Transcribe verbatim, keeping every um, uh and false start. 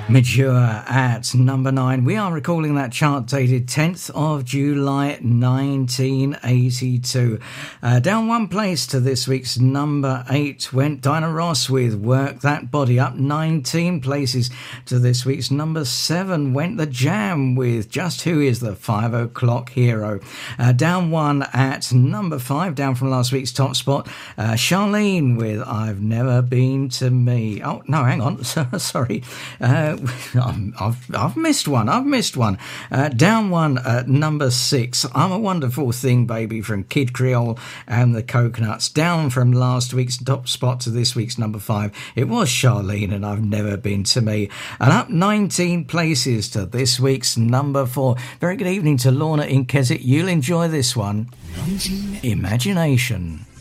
Mature at number nine. We are recalling that chart dated tenth of July nineteen eighty-two. Uh, down one place to this week's number eight went Diana Ross with Work That Body. Up nineteen places to this week's number seven went The Jam with Just Who Is the Five O'Clock Hero. Uh, down one at number five, down from last week's top spot, uh, Charlene with I've Never Been to Me. Oh, no, hang on. Sorry. Uh, I've, I've missed one. I've missed one. Uh, down one at number six. I'm a Wonderful Thing, Baby from Kid Creole and the Coconuts. Down from last week's top spot to this week's number five. It was Charlene and I've Never Been to Me. And up nineteen places to this week's number four. Very good evening to Lorna in Keswick. You'll enjoy this one. Imagination.